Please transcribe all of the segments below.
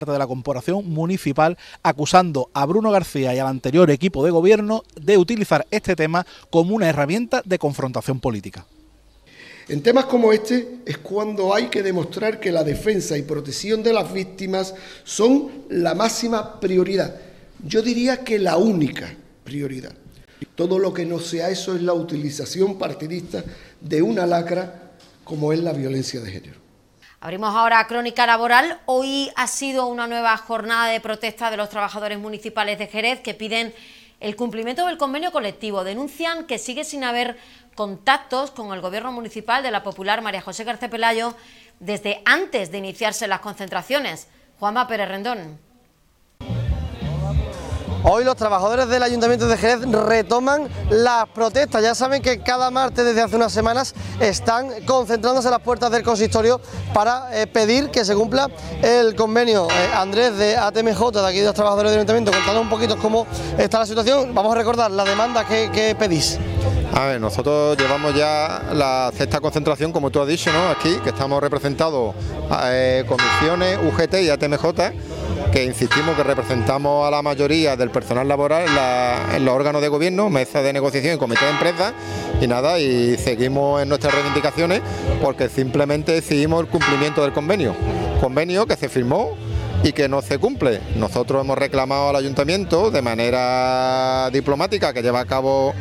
de la corporación municipal, acusando a Bruno García y al anterior equipo de gobierno de utilizar este tema como una herramienta de confrontación política. En temas como este es cuando hay que demostrar que la defensa y protección de las víctimas son la máxima prioridad. Yo diría que la única prioridad. Todo lo que no sea eso es la utilización partidista de una lacra como es la violencia de género. Abrimos ahora Crónica Laboral. Hoy ha sido una nueva jornada de protesta de los trabajadores municipales de Jerez que piden el cumplimiento del convenio colectivo. Denuncian que sigue sin haber contactos con el gobierno municipal de la popular María José García Pelayo desde antes de iniciarse las concentraciones. Juanma Pérez Rendón. Hoy los trabajadores del Ayuntamiento de Jerez retoman las protestas. Ya saben que cada martes desde hace unas semanas están concentrándose en las puertas del consistorio para pedir que se cumpla el convenio. Andrés de ATMJ, de aquí de los trabajadores del Ayuntamiento, contando un poquito cómo está la situación. Vamos a recordar la demanda que pedís. A ver, nosotros llevamos ya la sexta concentración, como tú has dicho, ¿no? Aquí, que estamos representados comisiones, UGT y ATMJ, que insistimos que representamos a la mayoría del personal laboral en los órganos de gobierno, mesa de negociación y comité de empresa, y nada, y seguimos en nuestras reivindicaciones porque simplemente exigimos el cumplimiento del convenio que se firmó y que no se cumple. Nosotros hemos reclamado al ayuntamiento de manera diplomática que lleva a cabo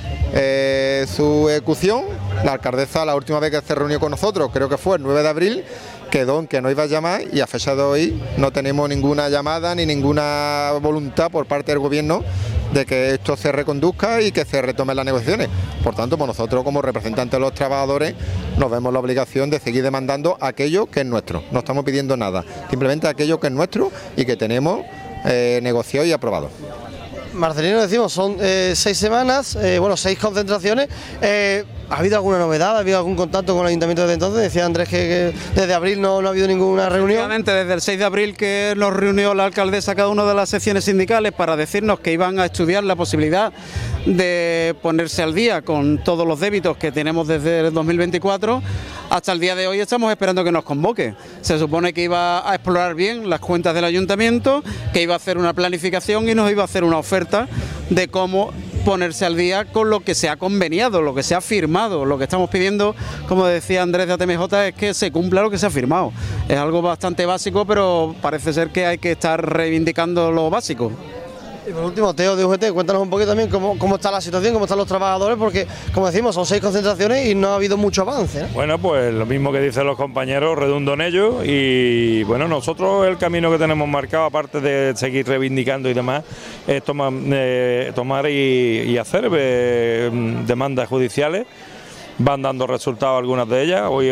su ejecución. La alcaldesa, la última vez que se reunió con nosotros, creo que fue el 9 de abril, quedó en que nos iba a llamar y a fecha de hoy no tenemos ninguna llamada ni ninguna voluntad por parte del gobierno de que esto se reconduzca y que se retomen las negociaciones. Por tanto, pues nosotros como representantes de los trabajadores nos vemos la obligación de seguir demandando aquello que es nuestro. No estamos pidiendo nada, simplemente aquello que es nuestro y que tenemos negociado y aprobado. Marcelino, decimos, son 6 semanas, 6 concentraciones. ¿Ha habido alguna novedad? ¿Ha habido algún contacto con el ayuntamiento desde entonces? Decía Andrés que desde abril no ha habido ninguna reunión. Obviamente, desde el 6 de abril que nos reunió la alcaldesa cada una de las secciones sindicales para decirnos que iban a estudiar la posibilidad de ponerse al día con todos los débitos que tenemos desde el 2024. Hasta el día de hoy estamos esperando que nos convoque. Se supone que iba a explorar bien las cuentas del ayuntamiento, que iba a hacer una planificación y nos iba a hacer una oferta de cómo ponerse al día con lo que se ha conveniado, lo que se ha firmado. Lo que estamos pidiendo, como decía Andrés de ATMJ, es que se cumpla lo que se ha firmado. Es algo bastante básico, pero parece ser que hay que estar reivindicando lo básico. Y por último, Teo de UGT, cuéntanos un poquito también cómo está la situación, cómo están los trabajadores, porque, como decimos, son 6 concentraciones y no ha habido mucho avance, ¿eh? Bueno, pues lo mismo que dicen los compañeros, redundo en ello, y bueno, nosotros el camino que tenemos marcado, aparte de seguir reivindicando y demás, es tomar y hacer demandas judiciales. Van dando resultados algunas de ellas. Hoy,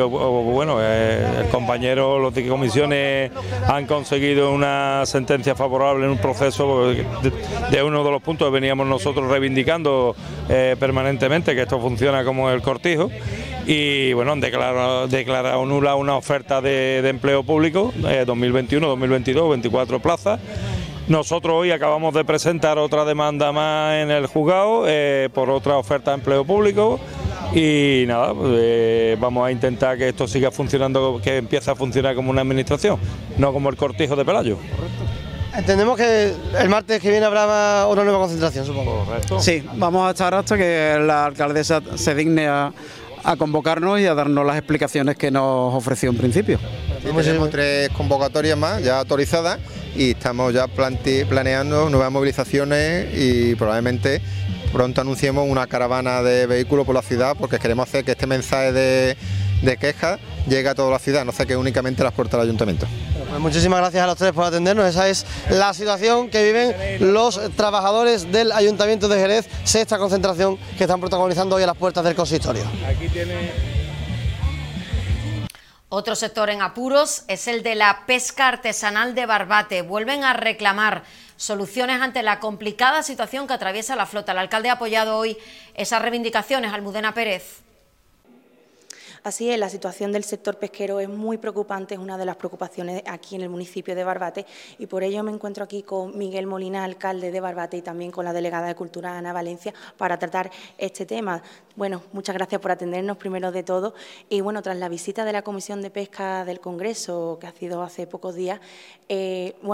el compañero, los de comisiones han conseguido una sentencia favorable en un proceso de uno de los puntos que veníamos nosotros reivindicando permanentemente, que esto funciona como el cortijo. Y bueno, han declarado nula una oferta de empleo público 2021, 2022, 24 plazas. Nosotros hoy acabamos de presentar otra demanda más en el juzgado por otra oferta de empleo público. Y nada, vamos a intentar que esto siga funcionando, que empiece a funcionar como una administración, no como el cortijo de Pelayo. Entendemos que el martes que viene habrá una nueva concentración, supongo. Correcto. Sí, vamos a estar hasta que la alcaldesa se digne a convocarnos y a darnos las explicaciones que nos ofreció en principio. Sí, tenemos 3 convocatorias más ya autorizadas y estamos ya planeando nuevas movilizaciones y probablemente pronto anunciemos una caravana de vehículos por la ciudad, porque queremos hacer que este mensaje de queja llegue a toda la ciudad, no se quede únicamente a las puertas del ayuntamiento. Pues muchísimas gracias a los 3 por atendernos. Esa es la situación que viven los trabajadores del Ayuntamiento de Jerez, sexta concentración que están protagonizando hoy a las puertas del consistorio. Aquí tiene... Otro sector en apuros es el de la pesca artesanal de Barbate. Vuelven a reclamar soluciones ante la complicada situación que atraviesa la flota. El alcalde ha apoyado hoy esas reivindicaciones. Almudena Pérez. Así es, la situación del sector pesquero es muy preocupante, es una de las preocupaciones aquí en el municipio de Barbate, y por ello me encuentro aquí con Miguel Molina, alcalde de Barbate, y también con la delegada de Cultura, Ana Valencia, para tratar este tema. Bueno, muchas gracias por atendernos, primero de todo. Y bueno, tras la visita de la Comisión de Pesca del Congreso, que ha sido hace pocos días,